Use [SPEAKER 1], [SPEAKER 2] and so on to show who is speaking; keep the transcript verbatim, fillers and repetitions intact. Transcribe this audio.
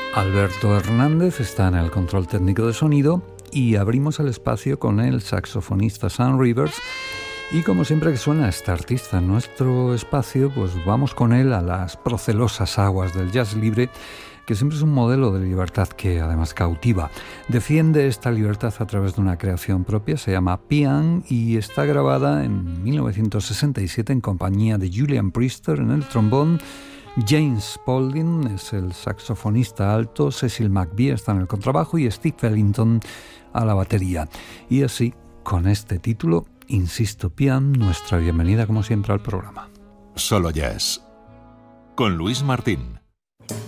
[SPEAKER 1] Alberto Hernández está en el control técnico de sonido y abrimos el espacio con el saxofonista Sam Rivers. Y como siempre que suena este artista en nuestro espacio, pues vamos con él a las procelosas aguas del jazz libre, que siempre es un modelo de libertad que además cautiva. Defiende esta libertad a través de una creación propia, se llama Pian y está grabada en mil novecientos sesenta y siete en compañía de Julian Priester en el trombón, James Spaulding es el saxofonista alto, Cecil McVie está en el contrabajo y Steve Ellington a la batería. Y así, con este título, insisto, Pian, nuestra bienvenida como siempre al programa.
[SPEAKER 2] Solo Jazz, con Luis Martín.